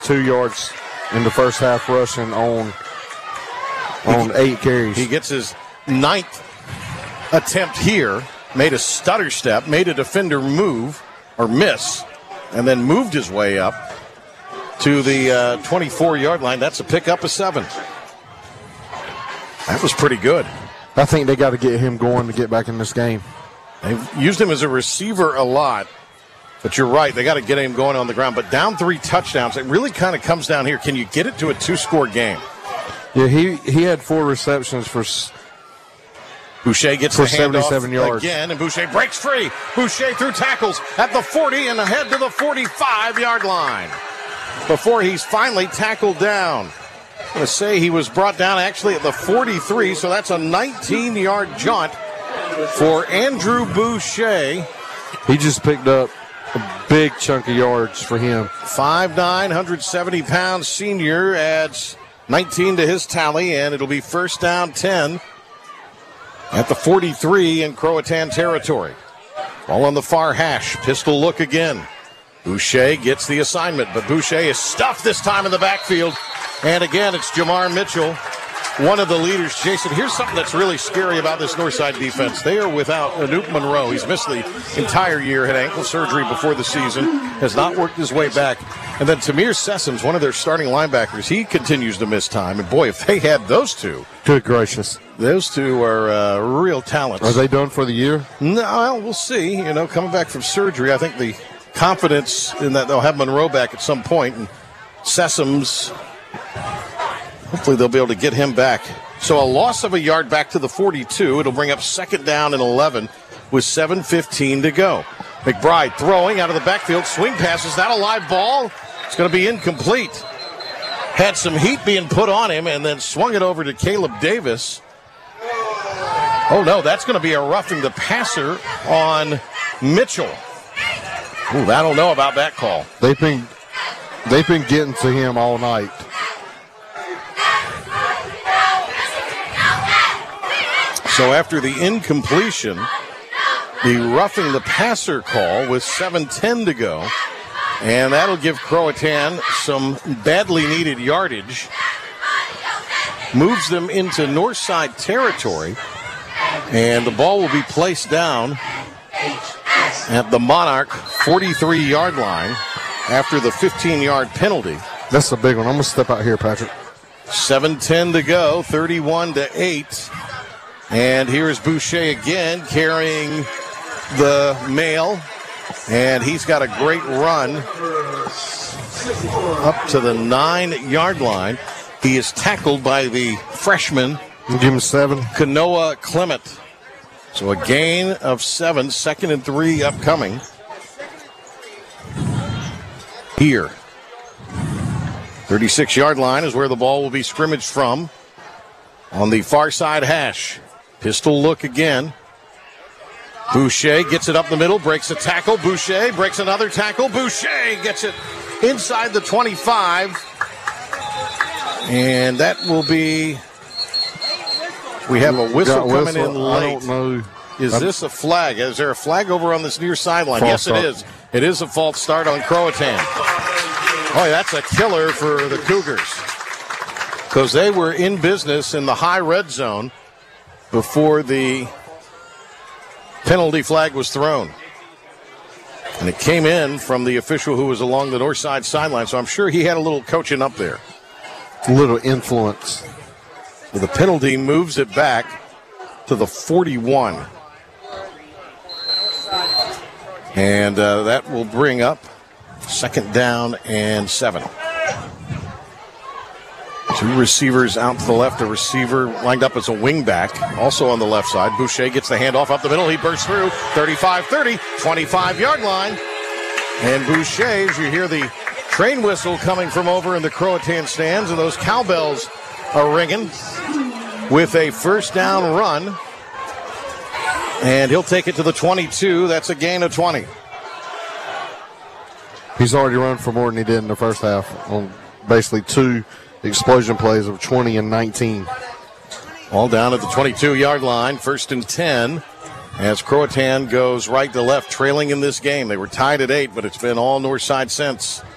2 yards in the first half rushing on 8 carries. He gets his 9th attempt here, made a stutter step, made a defender move or miss, and then moved his way up to the 24-yard line. That's a pickup of 7. That was pretty good. I think they got to get him going to get back in this game. They've used him as a receiver a lot, but you're right. They got to get him going on the ground. But down 3 touchdowns, it really kind of comes down here. Can you get it to a 2-score game? Yeah, he had 4 receptions for Boucher gets for the 77 handoff yards again, and Boucher breaks free. Boucher through tackles at the 40 and ahead to the 45-yard line before he's finally tackled down. I'm going to say he was brought down actually at the 43, so that's a 19-yard jaunt for Andrew Boucher. He just picked up a big chunk of yards for him. 5'9", 170-pound senior adds 19 to his tally, and it'll be first down 10 at the 43 in Croatan territory. Ball on the far hash. Pistol look again. Boucher gets the assignment, but Boucher is stuffed this time in the backfield. And again, it's Jamar Mitchell, one of the leaders. Jason, here's something that's really scary about this Northside defense. They are without Anoop Monroe. He's missed the entire year, had ankle surgery before the season, has not worked his way back. And then Tamir Sessoms, one of their starting linebackers, he continues to miss time. And boy, if they had those two. Good gracious. Those two are real talents. Are they done for the year? No, well, we'll see. You know, coming back from surgery, I think the confidence in that they'll have Monroe back at some point. And Sessoms, hopefully they'll be able to get him back. So a loss of a yard back to the 42. It'll bring up second down and 11 with 7:15 to go. McBride throwing out of the backfield. Swing pass. Is that a live ball? It's going to be incomplete. Had some heat being put on him and then swung it over to Caleb Davis. Oh, no, that's going to be a roughing the passer on Mitchell. Ooh, I don't know about that call. They've been getting to him all night. So after the incompletion, the roughing the passer call with 7:10 to go, and that'll give Croatan some badly needed yardage. Moves them into Northside territory, and the ball will be placed down at the Monarch 43-yard line after the 15-yard penalty. That's a big one. I'm going to step out here, Patrick. 7:10 to go, 31-8. And here's Boucher again carrying the mail. And he's got a great run up to the 9-yard line. He is tackled by the freshman. Give him 7. Kanoa Clement. So a gain of 7, 2nd and 3 upcoming. Here. 36-yard line is where the ball will be scrimmaged from. On the far side hash. Pistol look again. Boucher gets it up the middle, breaks a tackle. Boucher breaks another tackle. Boucher gets it inside the 25. And that will be... We have a whistle coming in late. I don't know. Is this a flag? Is there a flag over on this near sideline? Yes, it is. It is a false start on Croatan. Boy, that's a killer for the Cougars. Because they were in business in the high red zone before the penalty flag was thrown. And it came in from the official who was along the north side sideline, so I'm sure he had a little coaching up there. A little influence. The penalty moves it back to the 41. And that will bring up second down and 7. 2 receivers out to the left. A receiver lined up as a wingback, also on the left side. Boucher gets the handoff up the middle. He bursts through 35-30, 25-yard line. And Boucher, as you hear the train whistle coming from over in the Croatan stands, and those cowbells are ringing with a first down run. And he'll take it to the 22. That's a gain of 20. He's already run for more than he did in the first half on basically 2 explosion plays of 20 and 19. All down at the 22-yard line, 1st and 10, as Croatan goes right to left, trailing in this game. They were tied at 8, but it's been all north side since.